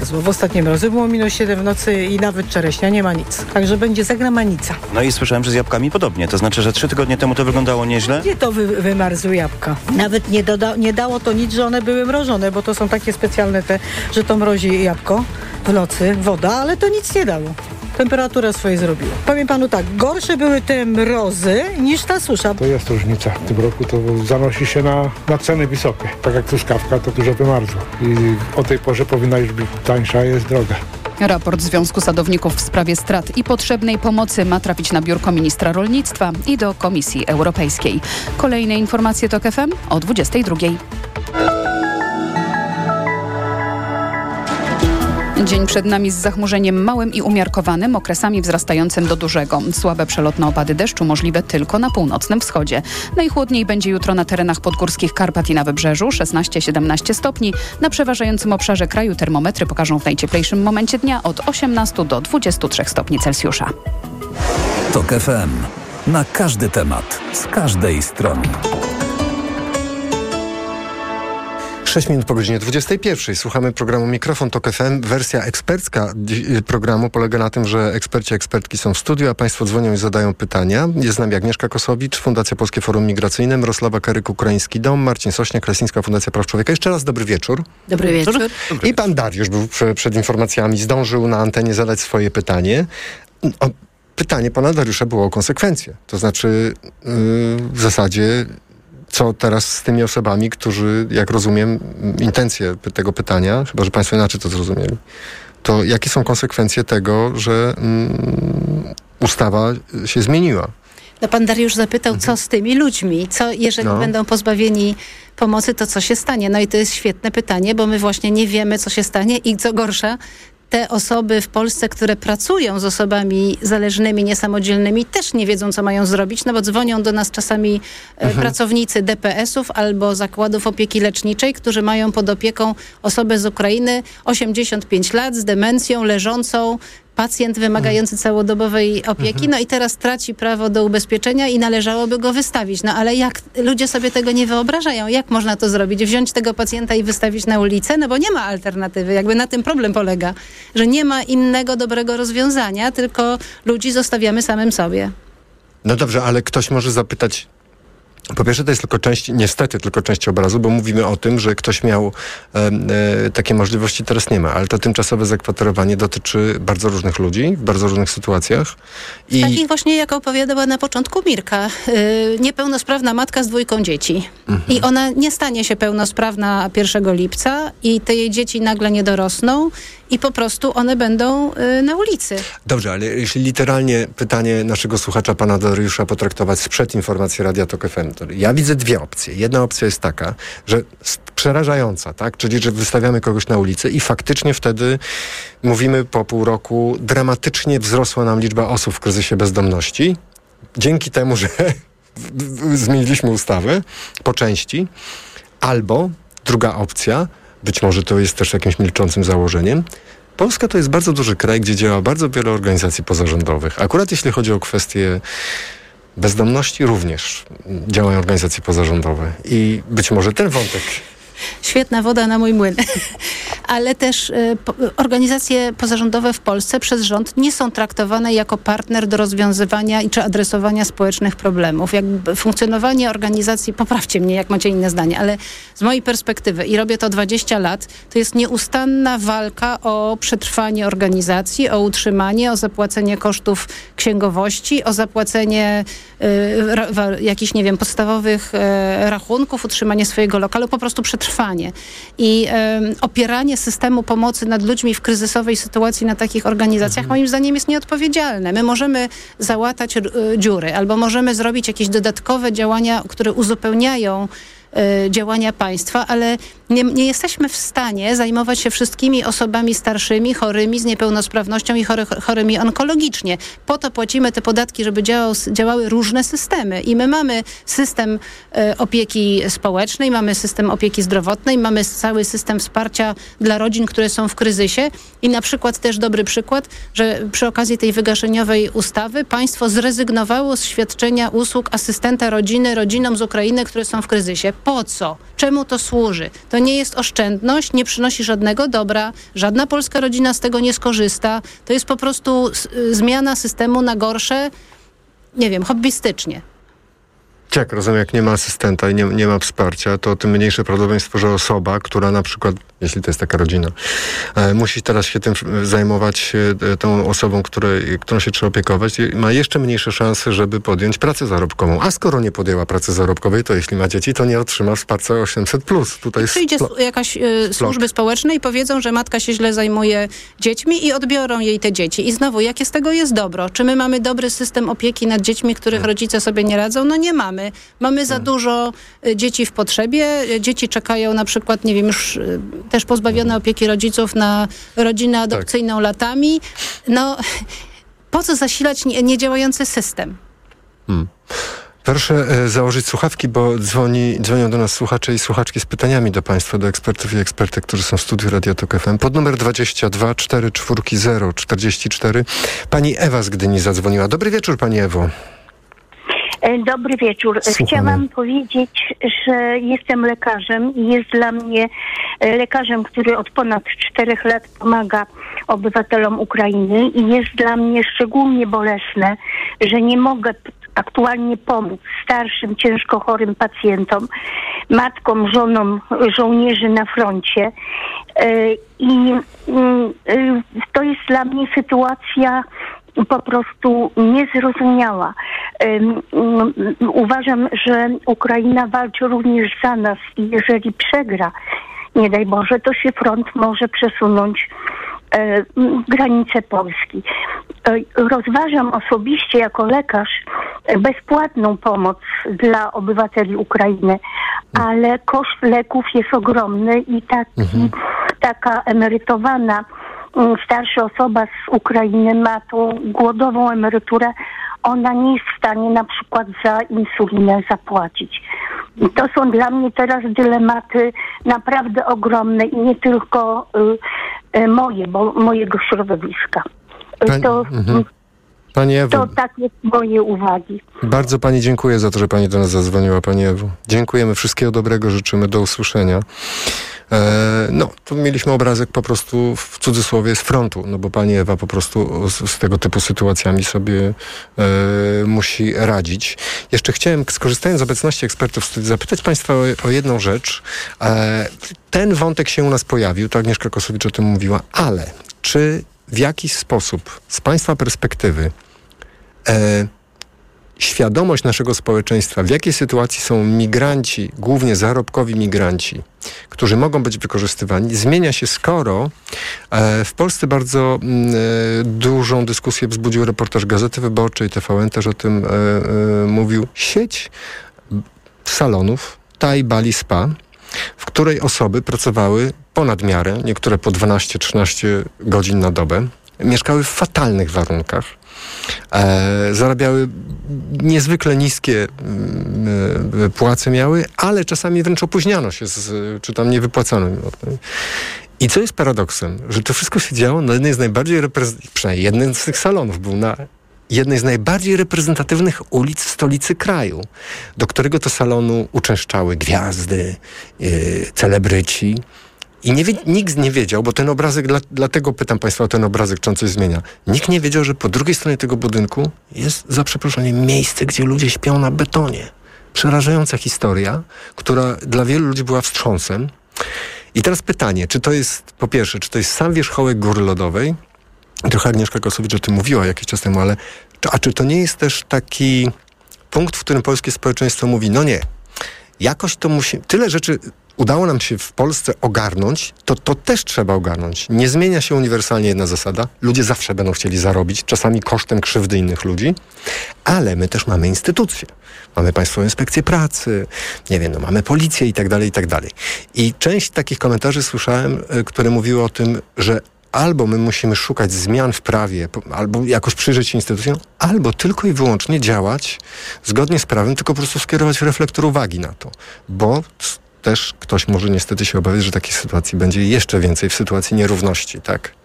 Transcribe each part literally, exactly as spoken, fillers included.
W ostatnim razie było minus siedem w nocy i nawet czereśnia nie ma nic. Także będzie zagramanica. No i słyszałem, że z jabłkami podobnie. To znaczy, że trzy tygodnie temu to wyglądało nieźle? Gdzie to wy, wymarzły jabłka? Nawet nie, doda, nie dało to nic, że one były mrożone, bo to są takie specjalne te, że to mrozi jabłko w nocy, woda, ale to nic nie dało. Temperatura swoje zrobiła. Powiem panu tak, gorsze były te mrozy niż ta susza. To jest różnica. W tym roku to zanosi się na, na ceny wysokie. Tak jak truskawka, to dużo wymarzło. I o tej porze powinna już być tańsza, a jest droga. Raport Związku Sadowników w sprawie strat i potrzebnej pomocy ma trafić na biurko ministra rolnictwa i do Komisji Europejskiej. Kolejne informacje TOK F M o dwudziestej drugiej. Dzień przed nami z zachmurzeniem małym i umiarkowanym, okresami wzrastającym do dużego. Słabe przelotne opady deszczu możliwe tylko na północnym wschodzie. Najchłodniej będzie jutro na terenach podgórskich Karpat i na Wybrzeżu, szesnaście do siedemnastu stopni. Na przeważającym obszarze kraju termometry pokażą w najcieplejszym momencie dnia od osiemnastu do dwudziestu trzech stopni Celsjusza. TOK F M. Na każdy temat, z każdej strony. sześć minut po godzinie dwudziestej pierwszej. Słuchamy programu Mikrofon TOK F M. Wersja ekspercka programu polega na tym, że eksperci, ekspertki są w studiu, a państwo dzwonią i zadają pytania. Jest z nami Agnieszka Kosowicz, Fundacja Polskie Forum Migracyjne, Mirosława Karyk, Ukraiński Dom, Marcin Sośniak, Leśnicka Fundacja Praw Człowieka. Jeszcze raz dobry wieczór. Dobry wieczór. Dobry I pan Dariusz był prze, przed informacjami, zdążył na antenie zadać swoje pytanie. O, pytanie pana Dariusza było o konsekwencje. To znaczy yy, w zasadzie co teraz z tymi osobami, którzy, jak rozumiem, intencje tego pytania, chyba że państwo inaczej to zrozumieli, to jakie są konsekwencje tego, że mm, ustawa się zmieniła? No pan Dariusz zapytał, co z tymi ludźmi? Co, jeżeli no. będą pozbawieni pomocy, to co się stanie? No i to jest świetne pytanie, bo my właśnie nie wiemy, co się stanie i co gorsza, te osoby w Polsce, które pracują z osobami zależnymi, niesamodzielnymi, też nie wiedzą, co mają zrobić, no bo dzwonią do nas czasami mhm. pracownicy D P S-ów albo zakładów opieki leczniczej, którzy mają pod opieką osobę z Ukrainy, osiemdziesiąt pięć lat, z demencją, leżącą, pacjent wymagający całodobowej opieki, no i teraz traci prawo do ubezpieczenia i należałoby go wystawić. No ale jak ludzie sobie tego nie wyobrażają? Jak można to zrobić? Wziąć tego pacjenta i wystawić na ulicę? No bo nie ma alternatywy. Jakby na tym problem polega, że nie ma innego dobrego rozwiązania, tylko ludzi zostawiamy samym sobie. No dobrze, ale ktoś może zapytać. Po pierwsze, to jest tylko część, niestety tylko część obrazu, bo mówimy o tym, że ktoś miał e, e, takie możliwości, teraz nie ma, ale to tymczasowe zakwaterowanie dotyczy bardzo różnych ludzi, w bardzo różnych sytuacjach. I... Takich właśnie, jak opowiadała na początku Mirka, yy, niepełnosprawna matka z dwójką dzieci. Mhm. I ona nie stanie się pełnosprawna pierwszego lipca i te jej dzieci nagle nie dorosną i po prostu one będą yy, na ulicy. Dobrze, ale jeśli literalnie pytanie naszego słuchacza, pana Dariusza, potraktować sprzed informacji Radia TOK F M, ja widzę dwie opcje. Jedna opcja jest taka, że przerażająca, tak? Czyli, że wystawiamy kogoś na ulicę i faktycznie wtedy mówimy po pół roku, dramatycznie wzrosła nam liczba osób w kryzysie bezdomności. Dzięki temu, że zmieniliśmy ustawę po części. Albo druga opcja, być może to jest też jakimś milczącym założeniem, Polska to jest bardzo duży kraj, gdzie działa bardzo wiele organizacji pozarządowych. Akurat jeśli chodzi o kwestie bezdomności, również działają organizacje pozarządowe. I być może ten wątek... Świetna woda na mój młyn. Ale też y, po, organizacje pozarządowe w Polsce przez rząd nie są traktowane jako partner do rozwiązywania i czy adresowania społecznych problemów. Jakby funkcjonowanie organizacji, poprawcie mnie, jak macie inne zdanie, ale z mojej perspektywy, i robię to dwadzieścia lat, to jest nieustanna walka o przetrwanie organizacji, o utrzymanie, o zapłacenie kosztów księgowości, o zapłacenie y, ra, jakichś, nie wiem, podstawowych y, rachunków, utrzymanie swojego lokalu, po prostu przetrwanie. I y, opieranie systemu pomocy nad ludźmi w kryzysowej sytuacji na takich organizacjach, moim zdaniem, jest nieodpowiedzialne. My możemy załatać y, dziury, albo możemy zrobić jakieś dodatkowe działania, które uzupełniają y, działania państwa, ale nie, nie jesteśmy w stanie zajmować się wszystkimi osobami starszymi, chorymi, z niepełnosprawnością i chory, chorymi onkologicznie. Po to płacimy te podatki, żeby działał, działały różne systemy. I my mamy system y, opieki społecznej, mamy system opieki zdrowotnej, mamy cały system wsparcia dla rodzin, które są w kryzysie. I na przykład też dobry przykład, że przy okazji tej wygaszeniowej ustawy państwo zrezygnowało z świadczenia usług asystenta rodziny rodzinom z Ukrainy, które są w kryzysie. po co? Czemu to służy? To nie jest oszczędność, nie przynosi żadnego dobra, żadna polska rodzina z tego nie skorzysta. To jest po prostu s- zmiana systemu na gorsze, nie wiem, hobbystycznie. Jak rozumiem, jak nie ma asystenta i nie, nie ma wsparcia, to tym mniejsze prawdopodobieństwo, że osoba, która na przykład, jeśli to jest taka rodzina, e, musi teraz się tym zajmować, e, tą osobą, której, którą się trzeba opiekować, ma jeszcze mniejsze szanse, żeby podjąć pracę zarobkową. A skoro nie podjęła pracy zarobkowej, to jeśli ma dzieci, to nie otrzyma wsparcia osiemset plus. Tutaj Przyjdzie jest... s- jakaś y, służby społeczne i powiedzą, że matka się źle zajmuje dziećmi i odbiorą jej te dzieci. I znowu, jakie z tego jest dobro? Czy my mamy dobry system opieki nad dziećmi, których rodzice sobie nie radzą? No nie mamy. Mamy za dużo y, dzieci w potrzebie. Y, Dzieci czekają na przykład, nie wiem, już y, też pozbawione opieki rodziców na rodzinę adopcyjną latami. No, po co zasilać nie- niedziałający system? Proszę e, założyć słuchawki, bo dzwoni, dzwonią do nas słuchacze i słuchaczki z pytaniami do Państwa, do ekspertów i ekspertek, którzy są w studiu Radia Tok F M. Pod numer dwadzieścia dwa cztery cztery zero czterdzieści cztery. Pani Ewa z Gdyni zadzwoniła. Dobry wieczór, Pani Ewo. E, Dobry wieczór. Słuchamy. Chciałam powiedzieć, że jestem lekarzem i jest dla mnie e, lekarzem, który od ponad czterech lat pomaga obywatelom Ukrainy i jest dla mnie szczególnie bolesne, że nie mogę p- aktualnie pomóc starszym, ciężko chorym pacjentom, matkom, żonom żołnierzy na froncie. E, I mm, e, to jest dla mnie sytuacja po prostu niezrozumiała. Um, um, uważam, że Ukraina walczy również za nas i jeżeli przegra, nie daj Boże, to się front może przesunąć e, w granice Polski. E, rozważam osobiście jako lekarz e, bezpłatną pomoc dla obywateli Ukrainy, ale koszt leków jest ogromny i taki, mhm. taka emerytowana starsza osoba z Ukrainy ma tą głodową emeryturę, ona nie jest w stanie na przykład za insulinę zapłacić. I to są dla mnie teraz dylematy naprawdę ogromne i nie tylko y, y, moje, bo mojego środowiska. Pani, to, mhm. Pani Ewo, to takie moje uwagi. bardzo Pani dziękuję za to, że Pani do nas zadzwoniła, Pani Ewo. Dziękujemy, wszystkiego dobrego życzymy, do usłyszenia. E, no, tu mieliśmy obrazek po prostu w cudzysłowie z frontu, no bo Pani Ewa po prostu z, z tego typu sytuacjami sobie e, musi radzić. Jeszcze chciałem, skorzystając z obecności ekspertów w studiu, zapytać Państwa o, o jedną rzecz. E, ten wątek się u nas pojawił, to Agnieszka Kosowicz o tym mówiła, ale czy w jakiś sposób z Państwa perspektywy e, świadomość naszego społeczeństwa, w jakiej sytuacji są migranci, głównie zarobkowi migranci, którzy mogą być wykorzystywani, zmienia się, skoro e, w Polsce bardzo e, dużą dyskusję wzbudził reportaż Gazety Wyborczej, T V N też o tym e, e, mówił, sieć salonów Thai Bali Spa, w której osoby pracowały ponad miarę, niektóre po dwanaście trzynaście godzin na dobę, mieszkały w fatalnych warunkach, e, zarabiały niezwykle niskie e, płace miały, ale czasami wręcz opóźniano się, z, czy tam nie wypłacano. I co jest paradoksem, że to wszystko się działo na jednej z najbardziej reprezentacyjnych, przynajmniej jeden z tych salonów był na jednej z najbardziej reprezentatywnych ulic w stolicy kraju, do którego to salonu uczęszczały gwiazdy, yy, celebryci. I nie, nikt nie wiedział, bo ten obrazek, dla, dlatego pytam Państwa o ten obrazek, czy on coś zmienia. Nikt nie wiedział, że po drugiej stronie tego budynku jest, za przeproszeniem, miejsce, gdzie ludzie śpią na betonie. Przerażająca historia, która dla wielu ludzi była wstrząsem. I teraz pytanie, czy to jest, po pierwsze, czy to jest sam wierzchołek Góry Lodowej? Trochę Agnieszka Kosowicz o tym mówiła jakiś czas temu, ale a czy to nie jest też taki punkt, w którym polskie społeczeństwo mówi, no nie, jakoś to musi, tyle rzeczy udało nam się w Polsce ogarnąć, to to też trzeba ogarnąć. Nie zmienia się uniwersalnie jedna zasada. Ludzie zawsze będą chcieli zarobić, czasami kosztem krzywdy innych ludzi, ale my też mamy instytucje. Mamy Państwową Inspekcję Pracy, nie wiem, no mamy policję i tak dalej, i tak dalej. I część takich komentarzy słyszałem, które mówiły o tym, że albo my musimy szukać zmian w prawie, albo jakoś przyjrzeć się instytucjom, albo tylko i wyłącznie działać zgodnie z prawem, tylko po prostu skierować reflektor uwagi na to. Bo też ktoś może niestety się obawiać, że takiej sytuacji będzie jeszcze więcej w sytuacji nierówności, tak?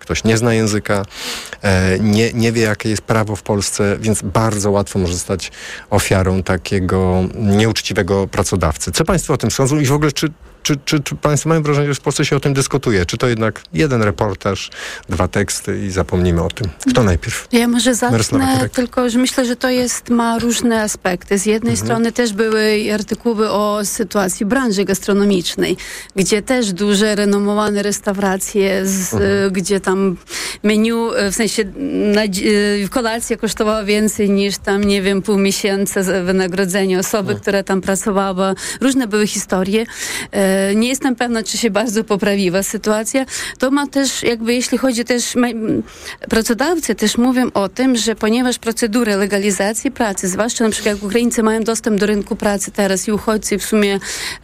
ktoś nie zna języka, e, nie, nie wie, jakie jest prawo w Polsce, więc bardzo łatwo może stać ofiarą takiego nieuczciwego pracodawcy. Co państwo o tym sądzą i w ogóle czy Czy, czy, czy państwo mają wrażenie, że w Polsce się o tym dyskutuje? Czy to jednak jeden reportaż, dwa teksty i zapomnimy o tym? Kto najpierw? Ja może zacznę, Mirosława, tylko że myślę, że to jest, ma różne aspekty. Z jednej mhm. strony też były artykuły o sytuacji branży gastronomicznej, gdzie też duże, renomowane restauracje, z, mhm. gdzie tam menu, w sensie na, kolacja kosztowała więcej niż tam, nie wiem, pół miesiąca wynagrodzenia osoby, mhm. która tam pracowała. Różne były historie. Nie jestem pewna, czy się bardzo poprawiła sytuacja. To ma też, jakby jeśli chodzi też, pracodawcy też mówią o tym, że ponieważ procedury legalizacji pracy, zwłaszcza na przykład jak Ukraińcy mają dostęp do rynku pracy teraz i uchodźcy i w sumie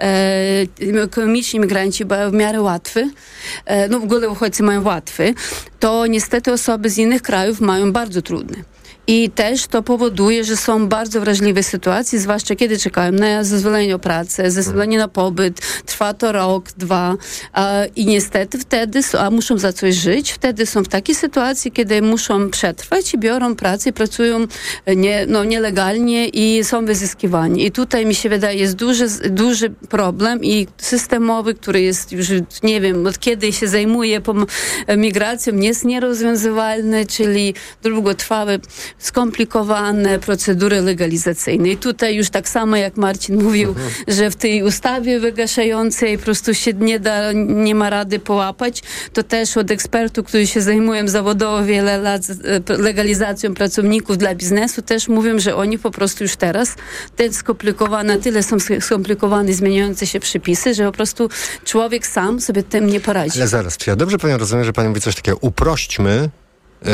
e, ekonomiczni imigranci mają w miarę łatwy, e, no w ogóle uchodźcy mają łatwy, to niestety osoby z innych krajów mają bardzo trudne. I też to powoduje, że są bardzo wrażliwe sytuacje, zwłaszcza kiedy czekają na zezwolenie o pracę, zezwolenie na pobyt, trwa to rok, dwa a, i niestety wtedy, a muszą za coś żyć, wtedy są w takiej sytuacji, kiedy muszą przetrwać i biorą pracę i pracują nie, no, nielegalnie i są wyzyskiwani. I tutaj mi się wydaje, jest duży, duży problem i systemowy, który jest już, nie wiem, od kiedy się zajmuje pom- migracją, jest nierozwiązywalny, czyli długotrwałe skomplikowane procedury legalizacyjne. I tutaj już tak samo jak Marcin mówił, mhm. że w tej ustawie wygaszającej po prostu się nie da, nie ma rady połapać, to też od ekspertów, którzy się zajmują zawodowo wiele lat legalizacją pracowników dla biznesu, też mówią, że oni po prostu już teraz te skomplikowane, tyle są skomplikowane zmieniające się przepisy, że po prostu człowiek sam sobie tym nie poradzi. Ale zaraz, czy ja dobrze panią rozumiem, że pani mówi coś takiego, uprośćmy yy,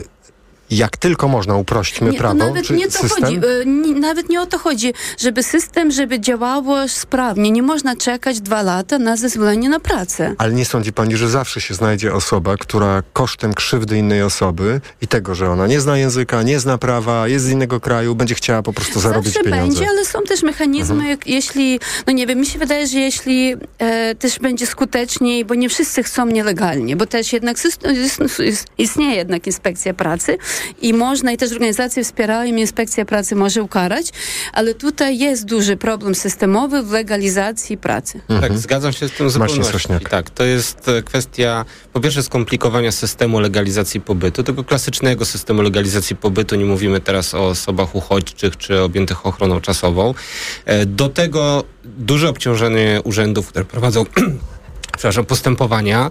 jak tylko można, uprośćmy nie, prawo, nawet czy nie to system? chodzi, nie, nawet nie o to chodzi, żeby system, żeby działało sprawnie. Nie można czekać dwa lata na zezwolenie na pracę. Ale nie sądzi pani, że zawsze się znajdzie osoba, która kosztem krzywdy innej osoby i tego, że ona nie zna języka, nie zna prawa, jest z innego kraju, będzie chciała po prostu zarobić zawsze pieniądze. Będzie, ale są też mechanizmy, mhm. jeśli, no nie wiem, mi się wydaje, że jeśli e, też będzie skuteczniej, bo nie wszyscy chcą nielegalnie, bo też jednak system, istnieje jednak inspekcja pracy, i można, i też organizacje wspierają, i inspekcja pracy może ukarać, ale tutaj jest duży problem systemowy w legalizacji pracy. Mhm. Tak, zgadzam się z tym zupełności. Tak, to jest kwestia, po pierwsze, skomplikowania systemu legalizacji pobytu, tego klasycznego systemu legalizacji pobytu, nie mówimy teraz o osobach uchodźczych, czy objętych ochroną czasową. Do tego duże obciążenie urzędów, które prowadzą przepraszam, postępowania,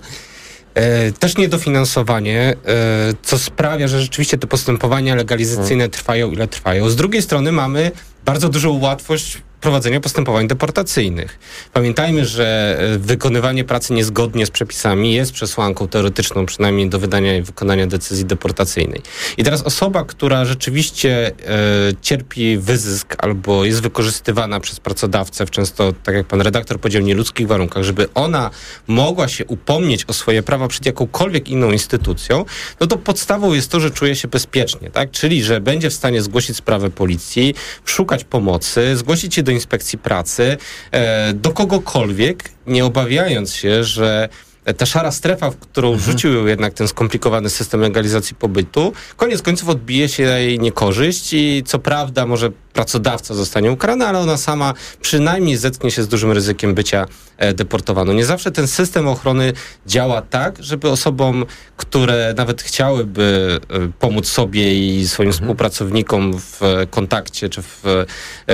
E, też niedofinansowanie, e, co sprawia, że rzeczywiście te postępowania legalizacyjne trwają ile trwają. Z drugiej strony mamy bardzo dużą łatwość prowadzenia postępowań deportacyjnych. Pamiętajmy, że wykonywanie pracy niezgodnie z przepisami jest przesłanką teoretyczną, przynajmniej do wydania i wykonania decyzji deportacyjnej. I teraz osoba, która rzeczywiście e, cierpi wyzysk albo jest wykorzystywana przez pracodawcę w często, tak jak pan redaktor powiedział, nieludzkich warunkach, żeby ona mogła się upomnieć o swoje prawa przed jakąkolwiek inną instytucją, no to podstawą jest to, że czuje się bezpiecznie, tak? Czyli, że będzie w stanie zgłosić sprawę policji, szukać pomocy, zgłosić się do inspekcji pracy, e, do kogokolwiek, nie obawiając się, że ta szara strefa, w którą mhm. wrzucił ją jednak ten skomplikowany system legalizacji pobytu, koniec końców odbije się jej niekorzyść i co prawda może pracodawca zostanie ukarany, ale ona sama przynajmniej zetknie się z dużym ryzykiem bycia e, deportowaną. Nie zawsze ten system ochrony działa tak, żeby osobom, które nawet chciałyby e, pomóc sobie i swoim mhm. współpracownikom w e, kontakcie czy w, e,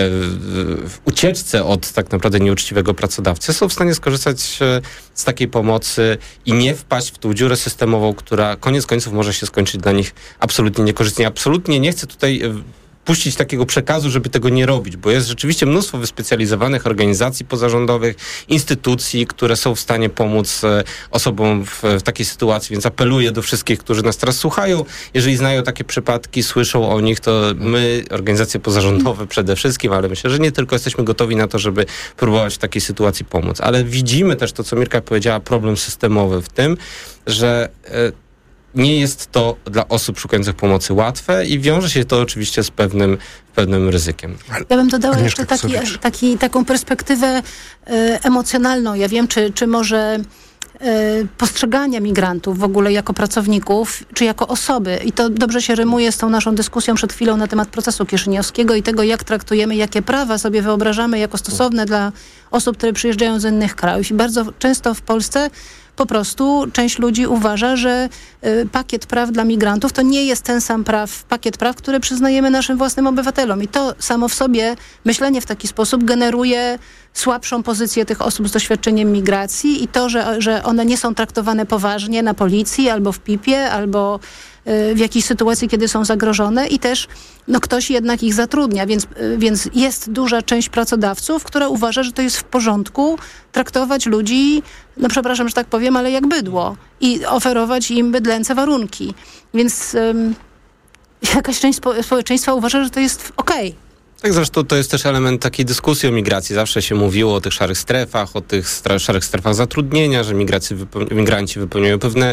w ucieczce od tak naprawdę nieuczciwego pracodawcy, są w stanie skorzystać e, z takiej pomocy i nie wpaść w tą dziurę systemową, która koniec końców może się skończyć dla nich absolutnie niekorzystnie. Absolutnie nie chcę tutaj e, puścić takiego przekazu, żeby tego nie robić, bo jest rzeczywiście mnóstwo wyspecjalizowanych organizacji pozarządowych, instytucji, które są w stanie pomóc e, osobom w, w takiej sytuacji, więc apeluję do wszystkich, którzy nas teraz słuchają, jeżeli znają takie przypadki, słyszą o nich, to my, organizacje pozarządowe przede wszystkim, ale myślę, że nie tylko jesteśmy gotowi na to, żeby próbować w takiej sytuacji pomóc, ale widzimy też to, co Mirka powiedziała, problem systemowy w tym, że e, nie jest to dla osób szukających pomocy łatwe i wiąże się to oczywiście z pewnym, pewnym ryzykiem. Ja bym dodała jeszcze taki, taki, taką perspektywę e, emocjonalną. Ja wiem, czy, czy może postrzegania migrantów w ogóle jako pracowników, czy jako osoby. I to dobrze się rymuje z tą naszą dyskusją przed chwilą na temat procesu kiszynioskiego i tego, jak traktujemy, jakie prawa sobie wyobrażamy jako stosowne dla osób, które przyjeżdżają z innych krajów. I bardzo często w Polsce po prostu część ludzi uważa, że y, pakiet praw dla migrantów to nie jest ten sam praw, pakiet praw, które przyznajemy naszym własnym obywatelom. I to samo w sobie myślenie w taki sposób generuje słabszą pozycję tych osób z doświadczeniem migracji i to, że, że one nie są traktowane poważnie na policji albo w pipie, albo y, w jakiejś sytuacji, kiedy są zagrożone i też no, ktoś jednak ich zatrudnia, więc, y, więc jest duża część pracodawców, która uważa, że to jest w porządku traktować ludzi, no przepraszam, że tak powiem, ale jak bydło i oferować im bydlęce warunki. Więc ym, jakaś część spo- społeczeństwa uważa, że to jest okej. Okay. Tak, zresztą to jest też element takiej dyskusji o migracji. Zawsze się mówiło o tych szarych strefach, o tych stra- szarych strefach zatrudnienia, że migracy wypeł- migranci wypełniają pewne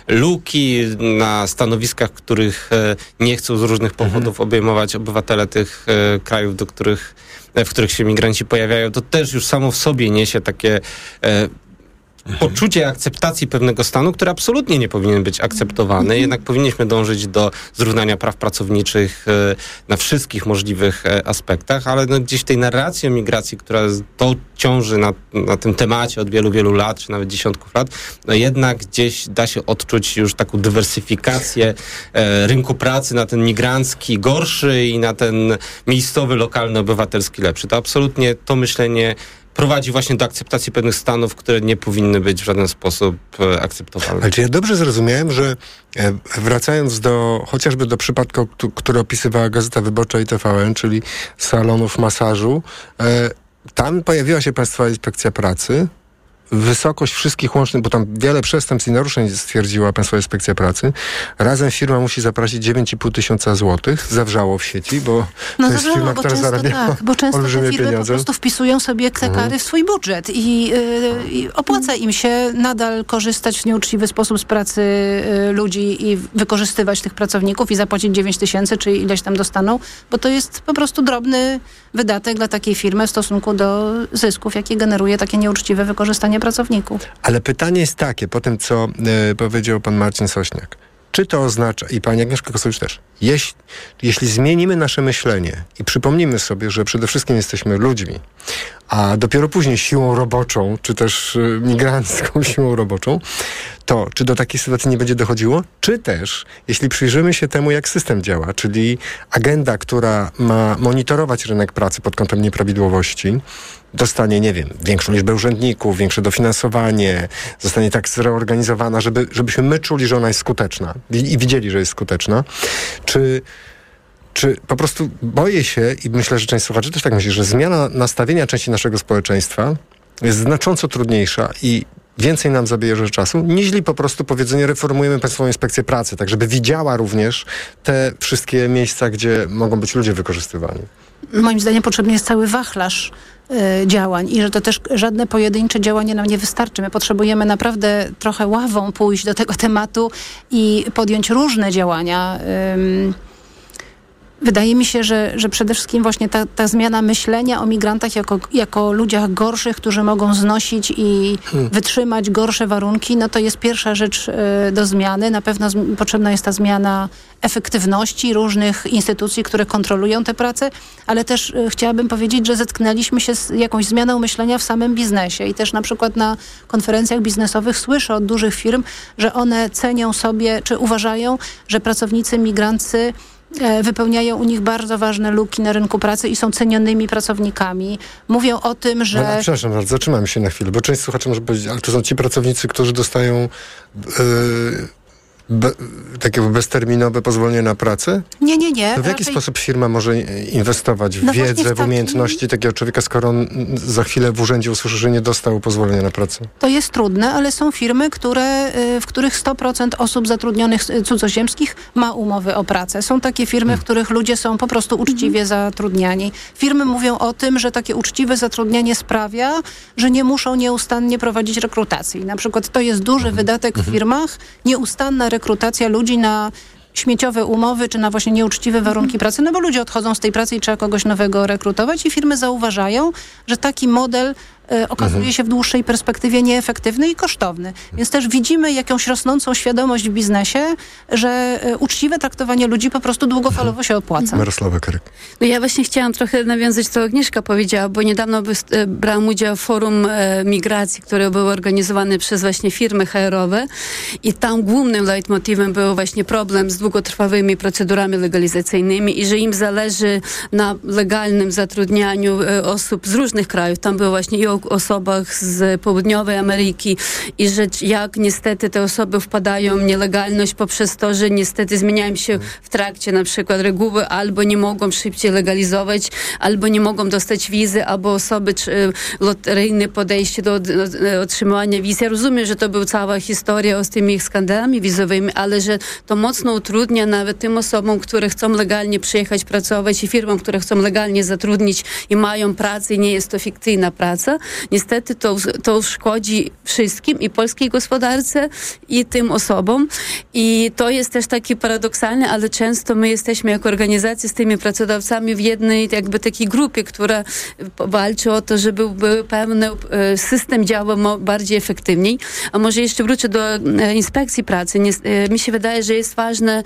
luki na stanowiskach, których e, nie chcą z różnych powodów mhm. obejmować obywatele tych e, krajów, do których, e, w których się migranci pojawiają. To też już samo w sobie niesie takie e, poczucie akceptacji pewnego stanu, który absolutnie nie powinien być akceptowany. Jednak powinniśmy dążyć do zrównania praw pracowniczych na wszystkich możliwych aspektach, ale no gdzieś w tej narracji o migracji, która to ciąży na, na tym temacie od wielu, wielu lat, czy nawet dziesiątków lat, no jednak gdzieś da się odczuć już taką dywersyfikację e, rynku pracy na ten migrancki gorszy i na ten miejscowy, lokalny, obywatelski lepszy. To absolutnie to myślenie prowadzi właśnie do akceptacji pewnych stanów, które nie powinny być w żaden sposób e, akceptowalne. Ale czy ja dobrze zrozumiałem, że e, wracając do, chociażby do przypadku, k- który opisywała Gazeta Wyborcza i T V N, czyli salonów masażu, e, tam pojawiła się Państwowa Inspekcja Pracy, wysokość wszystkich łącznych, bo tam wiele przestępstw i naruszeń stwierdziła Państwowa Inspekcja Pracy. Razem firma musi zapłacić dziewięć i pół tysiąca złotych. Zawrzało w sieci, bo no to jest firma, która często, zarabia tak, bo często te firmy pieniądze. Po prostu wpisują sobie te kary mhm. w swój budżet i, yy, i opłaca im się nadal korzystać w nieuczciwy sposób z pracy yy, ludzi i wykorzystywać tych pracowników i zapłacić dziewięć tysięcy, czy ileś tam dostaną, bo to jest po prostu drobny wydatek dla takiej firmy w stosunku do zysków, jakie generuje takie nieuczciwe wykorzystanie pracowników. Ale pytanie jest takie, po tym co y, powiedział pan Marcin Sośniak, czy to oznacza, i pani Agnieszka Kosowic też, jeśli, jeśli zmienimy nasze myślenie i przypomnimy sobie, że przede wszystkim jesteśmy ludźmi, a dopiero później siłą roboczą, czy też y, migrancką siłą roboczą, to czy do takiej sytuacji nie będzie dochodziło? Czy też, jeśli przyjrzymy się temu, jak system działa, czyli agenda, która ma monitorować rynek pracy pod kątem nieprawidłowości, dostanie, nie wiem, większą liczbę urzędników, większe dofinansowanie, zostanie tak zreorganizowana, żeby, żebyśmy my czuli, że ona jest skuteczna i, i widzieli, że jest skuteczna. Czy, czy po prostu boję się, i myślę, że część słuchaczy też tak myśli, że zmiana nastawienia części naszego społeczeństwa jest znacząco trudniejsza i więcej nam zabierze czasu, niźli po prostu powiedzenie reformujemy Państwową Inspekcję Pracy, tak żeby widziała również te wszystkie miejsca, gdzie mogą być ludzie wykorzystywani. Moim zdaniem potrzebny jest cały wachlarz y, działań i że to też żadne pojedyncze działanie nam nie wystarczy. My potrzebujemy naprawdę trochę ławą pójść do tego tematu i podjąć różne działania. Ym, Wydaje mi się, że, że przede wszystkim właśnie ta, ta zmiana myślenia o migrantach jako, jako ludziach gorszych, którzy mogą znosić i hmm. wytrzymać gorsze warunki, no to jest pierwsza rzecz y, do zmiany. Na pewno z, potrzebna jest ta zmiana efektywności różnych instytucji, które kontrolują tę pracę, ale też y, chciałabym powiedzieć, że zetknęliśmy się z jakąś zmianą myślenia w samym biznesie i też na przykład na konferencjach biznesowych słyszę od dużych firm, że one cenią sobie, czy uważają, że pracownicy migrancy wypełniają u nich bardzo ważne luki na rynku pracy i są cenionymi pracownikami. Mówią o tym, że... No, przepraszam bardzo, zatrzymajmy się na chwilę, bo część słuchaczy może powiedzieć, ale to są ci pracownicy, którzy dostają yy, be, takie bezterminowe pozwolenie na pracę? Nie, nie, nie. To w jaki raczej... sposób firma może inwestować w no wiedzę, w, w takim... umiejętności takiego człowieka, skoro on za chwilę w urzędzie usłyszy, że nie dostał pozwolenia na pracę? To jest trudne, ale są firmy, które, w których sto procent osób zatrudnionych cudzoziemskich ma umowy o pracę. Są takie firmy, hmm. w których ludzie są po prostu uczciwie hmm. zatrudniani. Firmy mówią o tym, że takie uczciwe zatrudnianie sprawia, że nie muszą nieustannie prowadzić rekrutacji. Na przykład to jest duży hmm. wydatek w firmach, nieustanna rekrutacja ludzi na śmieciowe umowy, czy na właśnie nieuczciwe warunki pracy, no bo ludzie odchodzą z tej pracy i trzeba kogoś nowego rekrutować i firmy zauważają, że taki model e, okazuje mhm. się w dłuższej perspektywie nieefektywny i kosztowny. Więc też widzimy jakąś rosnącą świadomość w biznesie, że e, uczciwe traktowanie ludzi po prostu długofalowo się opłaca. Mirosława Kryk. No ja właśnie chciałam trochę nawiązać, co Agnieszka powiedziała, bo niedawno brałam udział w forum e, migracji, które były organizowane przez właśnie firmy H R-owe i tam głównym leitmotywem był właśnie problem z długotrwałymi procedurami legalizacyjnymi i że im zależy na legalnym zatrudnianiu e, osób z różnych krajów. Tam było właśnie i o osobach z południowej Ameryki i że jak niestety te osoby wpadają w nielegalność poprzez to, że niestety zmieniają się w trakcie na przykład reguły, albo nie mogą szybciej legalizować, albo nie mogą dostać wizy, albo osoby czy loteryjne podejście do, do, do otrzymywania wiz. Ja rozumiem, że to była cała historia z tymi skandalami wizowymi, ale że to mocno utrudnia nawet tym osobom, które chcą legalnie przyjechać pracować i firmom, które chcą legalnie zatrudnić i mają pracę i nie jest to fikcyjna praca. Niestety to, to szkodzi wszystkim i polskiej gospodarce i tym osobom. I to jest też taki paradoksalne, ale często my jesteśmy jako organizacja z tymi pracodawcami w jednej jakby takiej grupie, która walczy o to, żeby był pewny system działał bardziej efektywniej. A może jeszcze wrócę do inspekcji pracy. Nie, mi się wydaje, że jest ważne,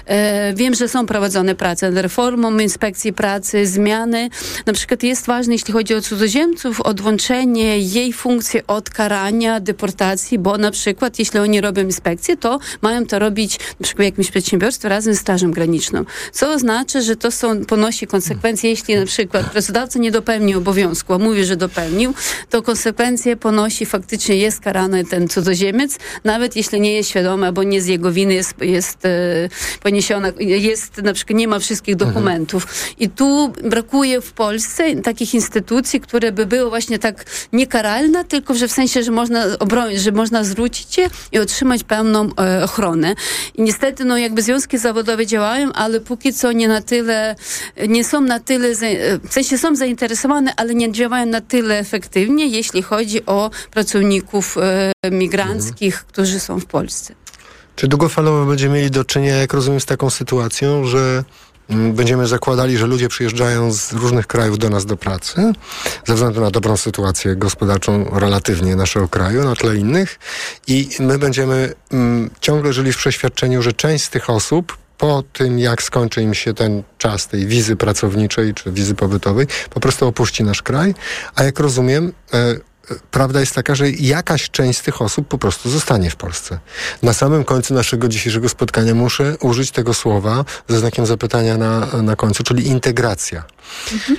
wiem, że są prowadzone prace nad reformą inspekcji pracy, zmiany. Na przykład jest ważne, jeśli chodzi o cudzoziemców, odłączenie jej funkcji od karania, deportacji, bo na przykład jeśli oni robią inspekcję, to mają to robić na przykład w jakimś przedsiębiorstwie razem z Strażą Graniczną. Co oznacza, że to są, ponosi konsekwencje, jeśli na przykład pracodawca nie dopełnił obowiązku, a mówi, że dopełnił, to konsekwencje ponosi, faktycznie jest karany ten cudzoziemiec, nawet jeśli nie jest świadomy, albo nie z jego winy jest, jest e, poniesiona, jest na przykład nie ma wszystkich dokumentów. Mhm. I tu brakuje w Polsce takich instytucji, które by były właśnie tak niekaralne, tylko że w sensie, że można obronić, że można zwrócić się i otrzymać pełną e, ochronę. I niestety, no jakby związki zawodowe działają, ale póki co nie na tyle, nie są na tyle, w sensie są zainteresowane, ale nie działają na tyle efektywnie, jeśli chodzi o pracowników e, migranckich, mhm. którzy są w Polsce. Czy długofalowo będziemy mieli do czynienia, jak rozumiem, z taką sytuacją, że będziemy zakładali, że ludzie przyjeżdżają z różnych krajów do nas do pracy, ze względu na dobrą sytuację gospodarczą relatywnie naszego kraju, na tle innych, i my będziemy mm, ciągle żyli w przeświadczeniu, że część z tych osób po tym, jak skończy im się ten czas tej wizy pracowniczej czy wizy pobytowej, po prostu opuści nasz kraj, a jak rozumiem, e, prawda jest taka, że jakaś część z tych osób po prostu zostanie w Polsce. Na samym końcu naszego dzisiejszego spotkania muszę użyć tego słowa ze znakiem zapytania na, na końcu, czyli integracja. Mhm.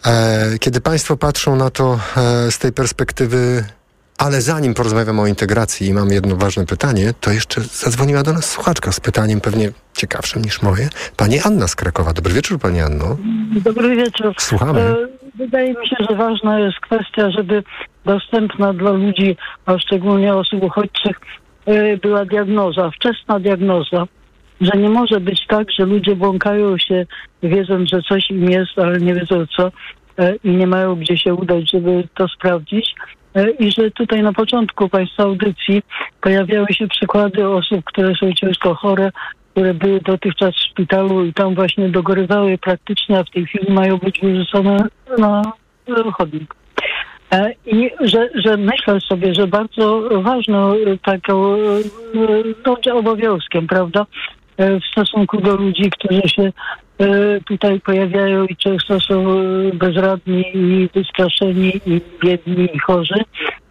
E, kiedy Państwo patrzą na to e, z tej perspektywy, ale zanim porozmawiam o integracji i mam jedno ważne pytanie, to jeszcze zadzwoniła do nas słuchaczka z pytaniem pewnie ciekawszym niż moje. Pani Anna z Krakowa. Dobry wieczór, Pani Anno. Dobry wieczór. Słuchamy. Wydaje mi się, że ważna jest kwestia, żeby dostępna dla ludzi, a szczególnie osób uchodźczych, była diagnoza, wczesna diagnoza. Że nie może być tak, że ludzie błąkają się, wiedząc, że coś im jest, ale nie wiedzą co i nie mają gdzie się udać, żeby to sprawdzić. I że tutaj na początku Państwa audycji pojawiały się przykłady osób, które są ciężko chore, które były dotychczas w szpitalu i tam właśnie dogorywały praktycznie, a w tej chwili mają być wyrzucone na chodnik. I że, że myślę sobie, że bardzo ważną taką no, obowiązkiem, prawda, w stosunku do ludzi, którzy się tutaj pojawiają i często są bezradni i wystraszeni i biedni i chorzy,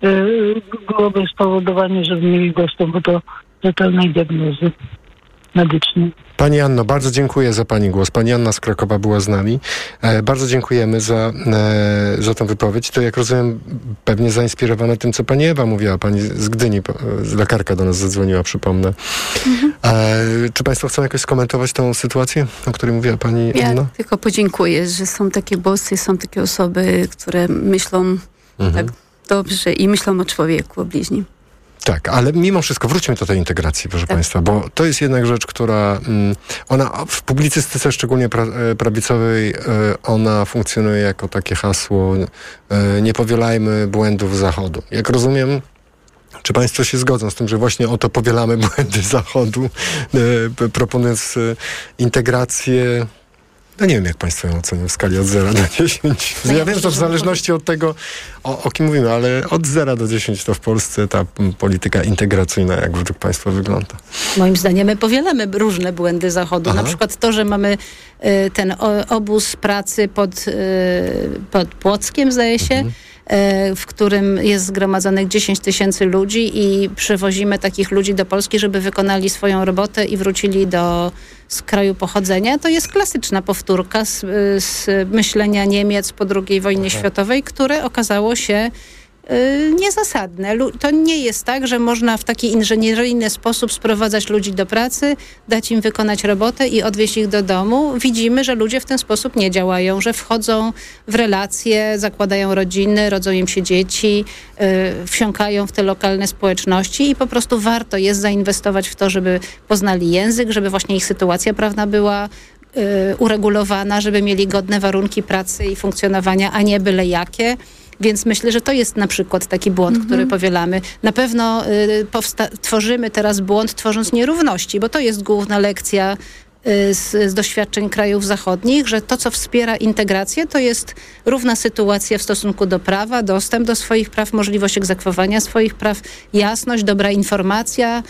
byłoby spowodowanie, żeby mieli dostęp do rzetelnej diagnozy medycznej. Pani Anno, bardzo dziękuję za Pani głos. Pani Anna z Krakowa była z nami. E, bardzo dziękujemy za, e, za tę wypowiedź. To, jak rozumiem, pewnie zainspirowane tym, co Pani Ewa mówiła. Pani z Gdyni, e, lekarka do nas zadzwoniła, przypomnę. Mhm. E, czy Państwo chcą jakoś skomentować tę sytuację, o której mówiła Pani ja Anna? Ja tylko podziękuję, że są takie głosy, są takie osoby, które myślą mhm. tak dobrze i myślą o człowieku, o bliźnim. Tak, ale mimo wszystko wróćmy do tej integracji, proszę tak. Państwa, bo to jest jednak rzecz, która ona w publicystyce, szczególnie pra, prawicowej, ona funkcjonuje jako takie hasło nie powielajmy błędów Zachodu. Jak rozumiem, czy Państwo się zgodzą z tym, że właśnie oto powielamy błędy Zachodu, proponując integrację No nie wiem, jak państwo ją ocenią w skali od zera do dziesięciu. No ja, ja wiem, że to w zależności od tego, o, o kim mówimy, ale od zera do dziesięciu to w Polsce ta polityka integracyjna, jak według państwa wygląda. Moim zdaniem my powielamy różne błędy Zachodu. Aha. Na przykład to, że mamy y, ten o, obóz pracy pod, y, pod Płockiem, zdaje się, mhm. w którym jest zgromadzonych dziesięć tysięcy ludzi i przywozimy takich ludzi do Polski, żeby wykonali swoją robotę i wrócili do z kraju pochodzenia. To jest klasyczna powtórka z, z myślenia Niemiec po drugiej wojnie Aha. światowej, które okazało się y, niezasadne. Lu- to nie jest tak, że można w taki inżynieryjny sposób sprowadzać ludzi do pracy, dać im wykonać robotę i odwieźć ich do domu. Widzimy, że ludzie w ten sposób nie działają, że wchodzą w relacje, zakładają rodziny, rodzą im się dzieci, y, wsiąkają w te lokalne społeczności i po prostu warto jest zainwestować w to, żeby poznali język, żeby właśnie ich sytuacja prawna była y, uregulowana, żeby mieli godne warunki pracy i funkcjonowania, a nie byle jakie. Więc myślę, że to jest na przykład taki błąd, mm-hmm. który powielamy. Na pewno y, powsta- tworzymy teraz błąd, tworząc nierówności, bo to jest główna lekcja y, z, z doświadczeń krajów zachodnich, że to, co wspiera integrację, to jest równa sytuacja w stosunku do prawa, dostęp do swoich praw, możliwość egzekwowania swoich praw, jasność, dobra informacja,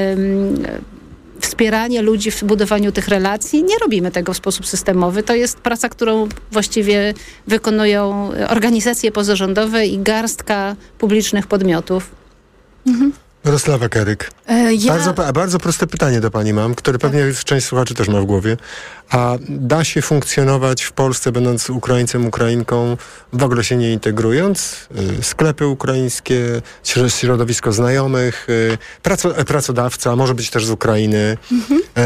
y, wspieranie ludzi w budowaniu tych relacji. Nie robimy tego w sposób systemowy. To jest praca, którą właściwie wykonują organizacje pozarządowe i garstka publicznych podmiotów. Mhm. Mirosława Keryk. E, ja... bardzo, bardzo proste pytanie do pani mam, które pewnie tak. część słuchaczy też ma w głowie. A da się funkcjonować w Polsce, będąc Ukraińcem, Ukrainką, w ogóle się nie integrując? Sklepy ukraińskie, środowisko znajomych, praco, pracodawca, może być też z Ukrainy. Mhm. E,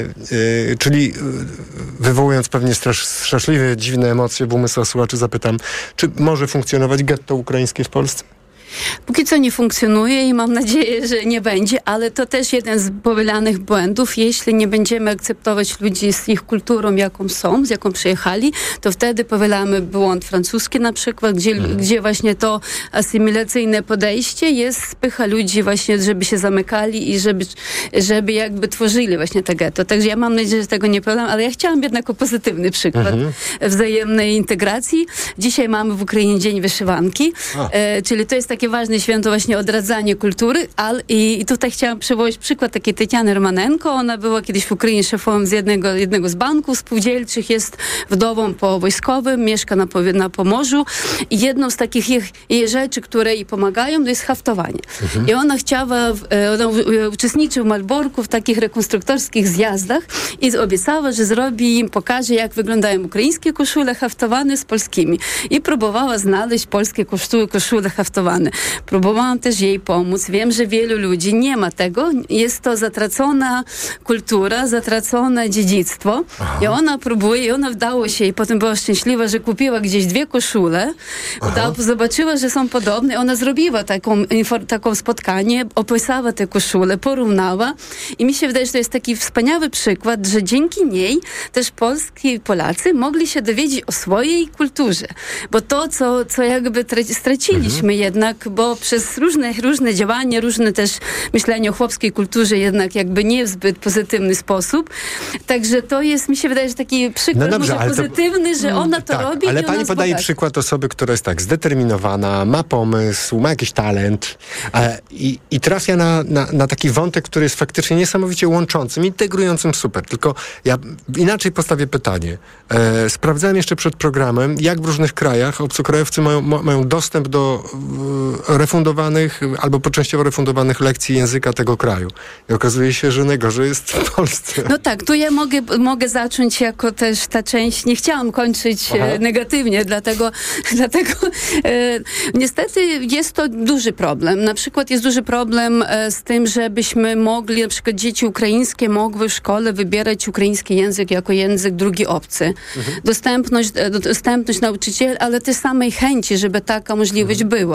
e, czyli wywołując pewnie strasz, straszliwe, dziwne emocje w umysłach słuchaczy, zapytam, czy może funkcjonować getto ukraińskie w Polsce? Póki co nie funkcjonuje i mam nadzieję, że nie będzie, ale to też jeden z powielanych błędów. Jeśli nie będziemy akceptować ludzi z ich kulturą, jaką są, z jaką przyjechali, to wtedy powielamy błąd francuski na przykład, gdzie, mhm. gdzie właśnie to asymilacyjne podejście jest, spycha ludzi właśnie, żeby się zamykali i żeby, żeby jakby tworzyli właśnie te getto. Także ja mam nadzieję, że tego nie powiem, ale ja chciałam jednak o pozytywny przykład mhm. wzajemnej integracji. Dzisiaj mamy w Ukrainie Dzień Wyszywanki, e, czyli to jest takie ważne święto właśnie odradzanie kultury, ale i, i tutaj chciałam przywołać przykład takiej Tetiany Romanenko. Ona była kiedyś w Ukrainie szefową z jednego, jednego z banków spółdzielczych, jest wdową po wojskowym, mieszka na, na Pomorzu i jedną z takich jej, jej rzeczy, które jej pomagają, to jest haftowanie. Mhm. I ona chciała, ona uczestniczy w Malborku w takich rekonstruktorskich zjazdach i obiecała, że zrobi im, pokaże, jak wyglądają ukraińskie koszule haftowane z polskimi. I próbowała znaleźć polskie koszule, koszule haftowane. Próbowałam też jej pomóc. Wiem, że wielu ludzi nie ma tego. Jest to zatracona kultura, zatracone dziedzictwo. Aha. I ona próbuje, i ona wdało się i potem była szczęśliwa, że kupiła gdzieś dwie koszule. Udało, zobaczyła, że są podobne. I ona zrobiła taką, infor, taką spotkanie, opisała te koszule, porównała. I mi się wydaje, że to jest taki wspaniały przykład, że dzięki niej też Polski i Polacy mogli się dowiedzieć o swojej kulturze. Bo to, co, co jakby straciliśmy mhm. jednak, bo przez różne, różne działania, różne też myślenie o chłopskiej kulturze jednak jakby nie w zbyt pozytywny sposób. Także to jest, mi się wydaje, że taki przykład no dobrze, może pozytywny, to, że ona to tak, robi ale i pani podaje wzbogaci. przykład osoby, która jest tak zdeterminowana, ma pomysł, ma jakiś talent e, i, i trafia na, na, na taki wątek, który jest faktycznie niesamowicie łączącym, integrującym super. Tylko ja inaczej postawię pytanie. E, sprawdzałem jeszcze przed programem, jak w różnych krajach obcokrajowcy mają, ma, mają dostęp do e, refundowanych albo częściowo refundowanych lekcji języka tego kraju. I okazuje się, że najgorzej jest w Polsce. No tak, tu ja mogę, mogę zacząć jako też ta część, nie chciałam kończyć e, negatywnie, dlatego, dlatego e, niestety jest to duży problem. Na przykład jest duży problem e, z tym, żebyśmy mogli, na przykład dzieci ukraińskie mogły w szkole wybierać ukraiński język jako język drugi obcy. Mhm. Dostępność, dostępność nauczycieli, ale tej samej chęci, żeby taka możliwość mhm. była.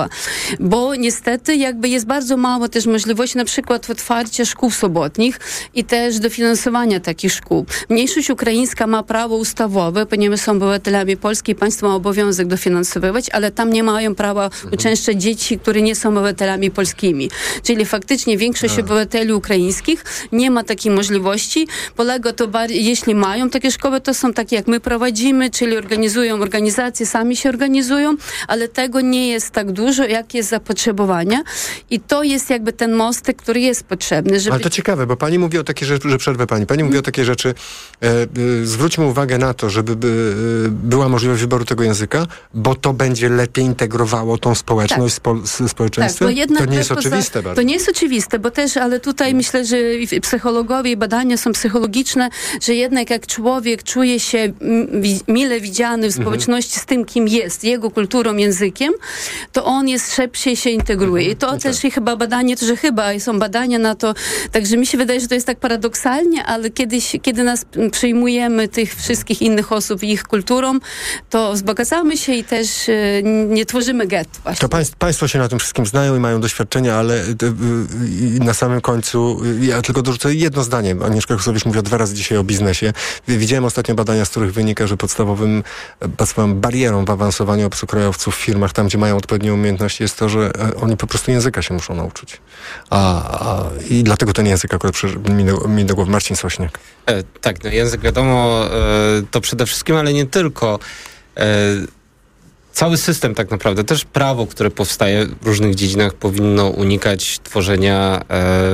bo niestety jakby jest bardzo mało też możliwości na przykład otwarcia szkół sobotnich i też dofinansowania takich szkół. Mniejszość ukraińska ma prawo ustawowe, ponieważ są obywatelami Polski i państwo ma obowiązek dofinansowywać, ale tam nie mają prawa mhm. uczęszczać dzieci, które nie są obywatelami polskimi. Czyli faktycznie większość A. obywateli ukraińskich nie ma takiej możliwości. Polega to, bar- jeśli mają takie szkoły, to są takie jak my prowadzimy, czyli organizują organizacje, sami się organizują, ale tego nie jest tak dużo, jak jest zapotrzebowanie i to jest jakby ten mostek, który jest potrzebny. Żeby... Ale to ciekawe, bo pani mówi o takiej rzeczy, że przerwę pani, pani mówi o takiej rzeczy, e, e, zwróćmy uwagę na to, żeby by, e, była możliwość wyboru tego języka, bo to będzie lepiej integrowało tą społeczność tak. z, z społeczeństwem? Tak, bo to nie jest oczywiste za, bardzo. To nie jest oczywiste, bo też, ale tutaj hmm. myślę, że psychologowie i badania są psychologiczne, że jednak jak człowiek czuje się mile widziany w społeczności z tym, kim jest, jego kulturą, językiem, to on jest szybciej się integruje. I to no też tak. i chyba badanie, to, że chyba są badania na to, także mi się wydaje, że to jest tak paradoksalnie, ale kiedyś, kiedy nas przyjmujemy tych wszystkich innych osób i ich kulturą, to wzbogacamy się i też nie tworzymy get. Właśnie. To państw, państwo się na tym wszystkim znają i mają doświadczenia, ale na samym końcu ja tylko dorzucę jedno zdanie. Agnieszka Kusowicz mówiła dwa razy dzisiaj o biznesie. Widziałem ostatnio badania, z których wynika, że podstawowym, podstawową barierą w awansowaniu obcokrajowców w firmach, tam gdzie mają odpowiednie umiejętności, jest to, że oni po prostu języka się muszą nauczyć. A, a, I dlatego ten język akurat mi do, mi do głowy. Marcin Sośniak. E, tak, no język wiadomo, e, to przede wszystkim, ale nie tylko. E, cały system tak naprawdę, też prawo, które powstaje w różnych dziedzinach, powinno unikać tworzenia e,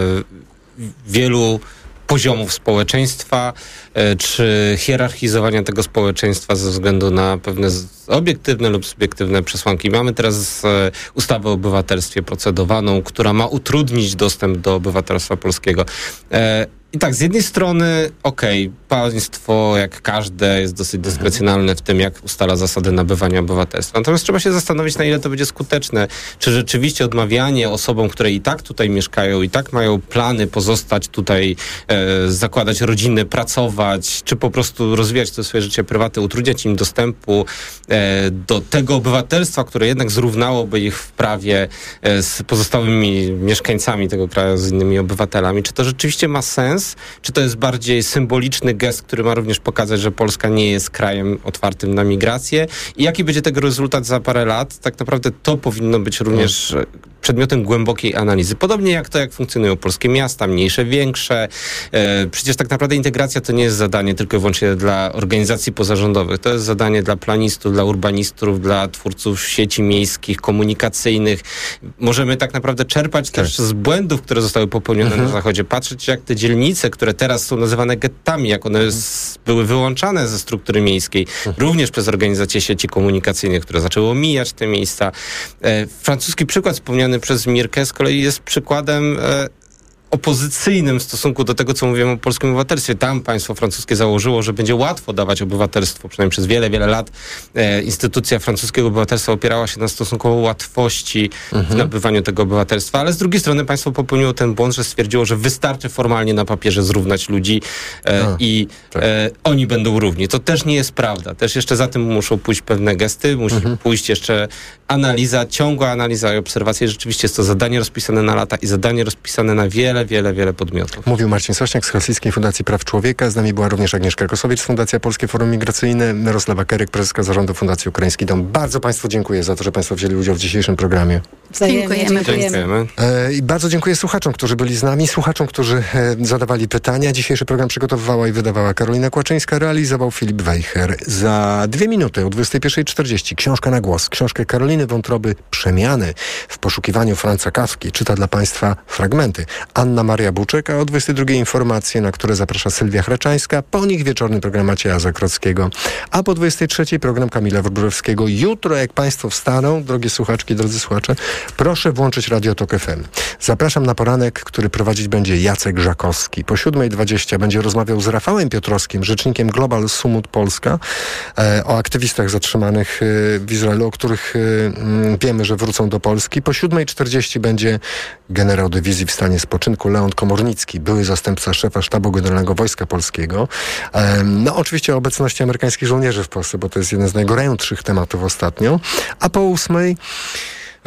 wielu poziomów społeczeństwa, e, czy hierarchizowania tego społeczeństwa ze względu na pewne z, obiektywne lub subiektywne przesłanki. Mamy teraz e, ustawę o obywatelstwie procedowaną, która ma utrudnić dostęp do obywatelstwa polskiego. E, I tak, z jednej strony, okej, okay, państwo, jak każde, jest dosyć dyskrecjonalne w tym, jak ustala zasady nabywania obywatelstwa. Natomiast trzeba się zastanowić, na ile to będzie skuteczne. Czy rzeczywiście odmawianie osobom, które i tak tutaj mieszkają, i tak mają plany pozostać tutaj, e, zakładać rodziny, pracować, czy po prostu rozwijać to swoje życie prywatne, utrudniać im dostępu e, do tego obywatelstwa, które jednak zrównałoby ich w prawie e, z pozostałymi mieszkańcami tego kraju, z innymi obywatelami. Czy to rzeczywiście ma sens? Czy to jest bardziej symboliczny gest, który ma również pokazać, że Polska nie jest krajem otwartym na migrację? I jaki będzie tego rezultat za parę lat? Tak naprawdę to powinno być również przedmiotem głębokiej analizy. Podobnie jak to, jak funkcjonują polskie miasta, mniejsze, większe. E, przecież tak naprawdę integracja to nie jest zadanie tylko i wyłącznie dla organizacji pozarządowych. To jest zadanie dla planistów, dla urbanistów, dla twórców sieci miejskich, komunikacyjnych. Możemy tak naprawdę czerpać tak. też z błędów, które zostały popełnione mhm. na Zachodzie. Patrzeć, jak te dzielnice, które teraz są nazywane gettami, jak one z, były wyłączane ze struktury miejskiej, mhm. również przez organizacje sieci komunikacyjnych, które zaczęły omijać te miejsca. E, francuski przykład wspomniany przez Mirkę z kolei jest przykładem e, opozycyjnym w stosunku do tego, co mówiłem o polskim obywatelstwie. Tam państwo francuskie założyło, że będzie łatwo dawać obywatelstwo, przynajmniej przez wiele, wiele lat e, instytucja francuskiego obywatelstwa opierała się na stosunkowo łatwości mhm. w nabywaniu tego obywatelstwa, ale z drugiej strony państwo popełniło ten błąd, że stwierdziło, że wystarczy formalnie na papierze zrównać ludzi e, A, i tak. e, oni będą równi. To też nie jest prawda. Też jeszcze za tym muszą pójść pewne gesty, musi mhm. pójść jeszcze analiza, ciągła analiza i obserwacja. I rzeczywiście jest to zadanie rozpisane na lata i zadanie rozpisane na wiele wiele, wiele podmiotów. Mówił Marcin Sośniak z Helsińskiej Fundacji Praw Człowieka. Z nami była również Agnieszka Kusowicz z Fundacja Polskie Forum Migracyjne, Mirosława Keryk, prezeska zarządu Fundacji Ukraiński Dom. Bardzo państwu dziękuję za to, że państwo wzięli udział w dzisiejszym programie. Dziękujemy. Dziękujemy. E, I bardzo dziękuję słuchaczom, którzy byli z nami, słuchaczom, którzy e, zadawali pytania. Dzisiejszy program przygotowywała i wydawała Karolina Kłaczyńska, realizował Filip Wejher. Za dwie minuty o dwudziestej pierwszej czterdzieści książka na głos. Książkę Karoliny Wątroby Przemiany w poszukiwaniu Franza Kafki. Czyta dla państwa fragmenty Anna Maria Buczek, a o dwudziestej drugiej informacje, na które zaprasza Sylwia Hreczańska. Po nich wieczorny program Macieja Zakrockiego, a po dwudziestej trzeciej program Kamila Wróblewskiego. Jutro, jak państwo wstaną, drogie słuchaczki, drodzy słuchacze, proszę włączyć Radio Tok F M. Zapraszam na poranek, który prowadzić będzie Jacek Żakowski. Po siódmej dwadzieścia będzie rozmawiał z Rafałem Piotrowskim, rzecznikiem Global Sumut Polska, e, o aktywistach zatrzymanych e, w Izraelu, o których e, wiemy, że wrócą do Polski. Po siódmej czterdzieści będzie generał dywizji w stanie spoczynku Leon Komornicki, były zastępca szefa Sztabu Generalnego Wojska Polskiego. E, no oczywiście o obecności amerykańskich żołnierzy w Polsce, bo to jest jeden z najgorętszych tematów ostatnio. A po ósmej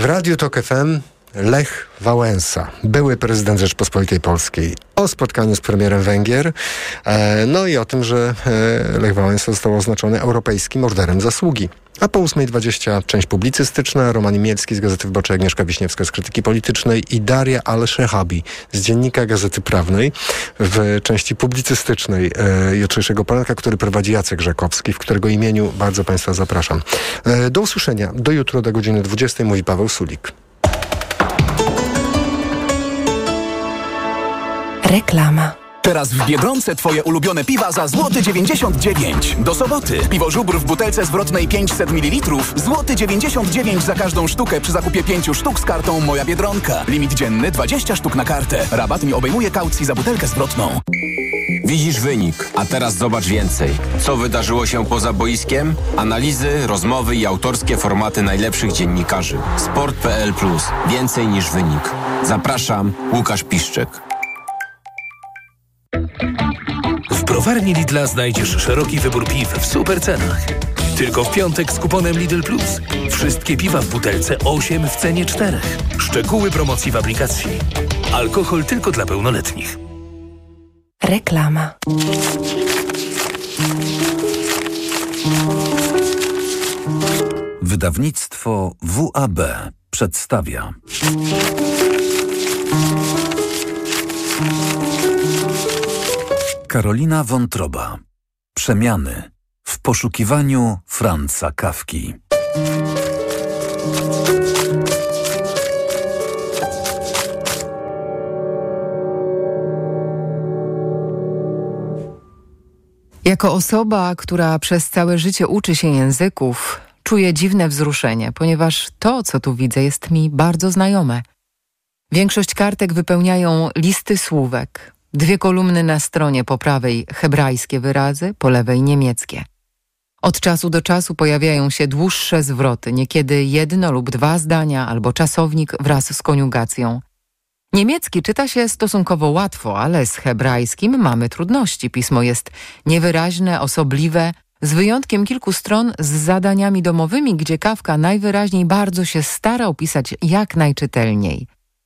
W Radiu Tok F M Lech Wałęsa, były prezydent Rzeczpospolitej Polskiej, o spotkaniu z premierem Węgier, e, no i o tym, że e, Lech Wałęsa został oznaczony europejskim orderem zasługi. A po ósma dwadzieścia część publicystyczna, Roman Imielski z Gazety Wyborczej, Agnieszka Wiśniewska z Krytyki Politycznej i Daria Al-Shehabi z Dziennika Gazety Prawnej w części publicystycznej e, jutrzejszego poranka, który prowadzi Jacek Rzekowski, w którego imieniu bardzo Państwa zapraszam. E, do usłyszenia. Do jutro do godziny dwudziestej mówi Paweł Sulik. Reklama. Teraz w Biedronce twoje ulubione piwa za złoty dziewięćdziesiąt dziewięć. Do soboty. Piwo Żubr w butelce zwrotnej pięćset mililitrów. Złoty dziewięćdziesiąt dziewięć za każdą sztukę przy zakupie pięciu sztuk z kartą Moja Biedronka. Limit dzienny dwadzieścia sztuk na kartę. Rabat nie obejmuje kaucji za butelkę zwrotną. Widzisz wynik, a teraz zobacz więcej. Co wydarzyło się poza boiskiem? Analizy, rozmowy i autorskie formaty najlepszych dziennikarzy. Sport kropka p l plus. Więcej niż wynik. Zapraszam, Łukasz Piszczek. W browarni Lidla znajdziesz szeroki wybór piw w super cenach. Tylko w piątek z kuponem Lidl Plus. Wszystkie piwa w butelce osiem w cenie czterech. Szczegóły promocji w aplikacji. Alkohol tylko dla pełnoletnich. Reklama. Wydawnictwo W A B przedstawia. Karolina Wątroba. Przemiany w poszukiwaniu Franza Kafki. Jako osoba, która przez całe życie uczy się języków, czuję dziwne wzruszenie, ponieważ to, co tu widzę, jest mi bardzo znajome. Większość kartek wypełniają listy słówek. Dwie kolumny na stronie po prawej hebrajskie wyrazy, po lewej niemieckie. Od czasu do czasu pojawiają się dłuższe zwroty, niekiedy jedno lub dwa zdania albo czasownik wraz z koniugacją. Niemiecki czyta się stosunkowo łatwo, ale z hebrajskim mamy trudności. Pismo jest niewyraźne, osobliwe, z wyjątkiem kilku stron z zadaniami domowymi, gdzie Kafka najwyraźniej bardzo się starał pisać jak najczytelniej.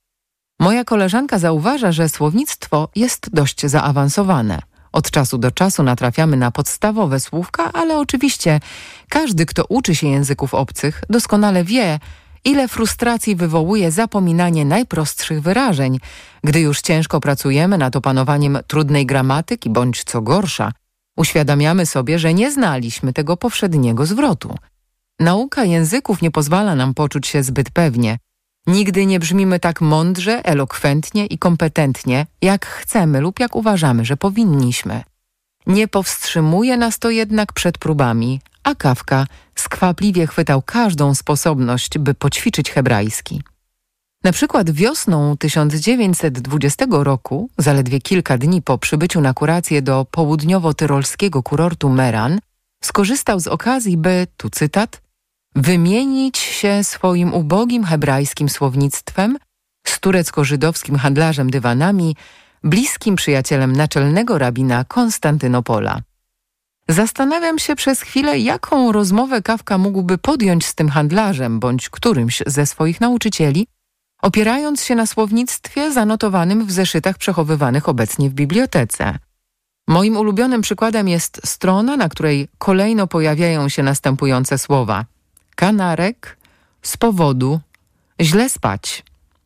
Moja koleżanka zauważa, że słownictwo jest dość zaawansowane. Od czasu do czasu natrafiamy na podstawowe słówka, ale oczywiście każdy, kto uczy się języków obcych, doskonale wie, ile frustracji wywołuje zapominanie najprostszych wyrażeń, gdy już ciężko pracujemy nad opanowaniem trudnej gramatyki, bądź co gorsza, uświadamiamy sobie, że nie znaliśmy tego powszedniego zwrotu. Nauka języków nie pozwala nam poczuć się zbyt pewnie. Nigdy nie brzmimy tak mądrze, elokwentnie i kompetentnie, jak chcemy lub jak uważamy, że powinniśmy. Nie powstrzymuje nas to jednak przed próbami, a Kafka skwapliwie chwytał każdą sposobność, by poćwiczyć hebrajski. Na przykład wiosną tysiąc dziewięćset dwudziestego roku, zaledwie kilka dni po przybyciu na kurację do południowo-tyrolskiego kurortu Meran, skorzystał z okazji, by, tu cytat, wymienić się swoim ubogim hebrajskim słownictwem z turecko-żydowskim handlarzem dywanami, bliskim przyjacielem naczelnego rabina Konstantynopola. Zastanawiam się przez chwilę, jaką rozmowę Kafka mógłby podjąć z tym handlarzem bądź którymś ze swoich nauczycieli, opierając się na słownictwie zanotowanym w zeszytach przechowywanych obecnie w bibliotece. Moim ulubionym przykładem jest strona, na której kolejno pojawiają się następujące słowa: kanarek, z powodu, źle spać.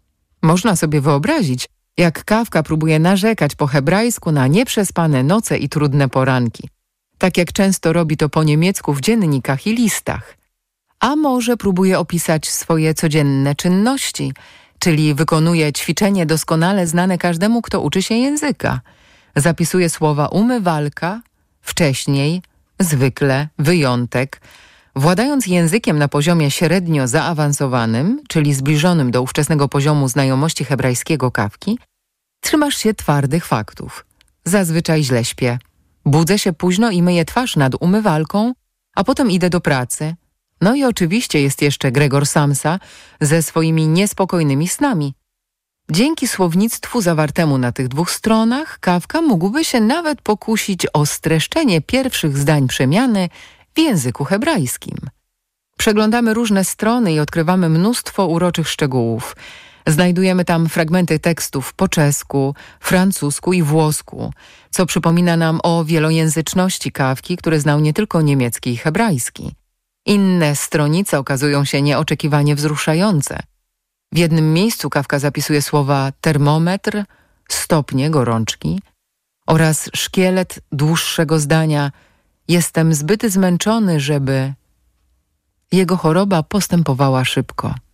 Można sobie wyobrazić, jak Kafka próbuje narzekać po hebrajsku na nieprzespane noce i trudne poranki, tak jak często robi to po niemiecku w dziennikach i listach. A może próbuje opisać swoje codzienne czynności, czyli wykonuje ćwiczenie doskonale znane każdemu, kto uczy się języka. Zapisuje słowa umywalka, wcześniej, zwykle, wyjątek, władając językiem na poziomie średnio zaawansowanym, czyli zbliżonym do ówczesnego poziomu znajomości hebrajskiego Kafki, trzymasz się twardych faktów. Zazwyczaj źle śpię. Budzę się późno i myję twarz nad umywalką, a potem idę do pracy. No i oczywiście jest jeszcze Gregor Samsa ze swoimi niespokojnymi snami. Dzięki słownictwu zawartemu na tych dwóch stronach Kafka mógłby się nawet pokusić o streszczenie pierwszych zdań przemiany w języku hebrajskim. Przeglądamy różne strony i odkrywamy mnóstwo uroczych szczegółów. Znajdujemy tam fragmenty tekstów po czesku, francusku i włosku, co przypomina nam o wielojęzyczności Kafki, który znał nie tylko niemiecki i hebrajski. Inne stronice okazują się nieoczekiwanie wzruszające. W jednym miejscu Kafka zapisuje słowa termometr, stopnie gorączki oraz szkielet dłuższego zdania jestem zbyt zmęczony, żeby... Jego choroba postępowała szybko.